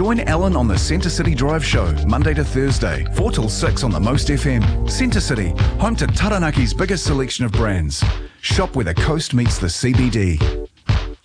Join Alan on the Centre City Drive Show, Monday to Thursday, 4 till 6 on the Most FM. Centre City, home to Taranaki's biggest selection of brands. Shop where the coast meets the CBD.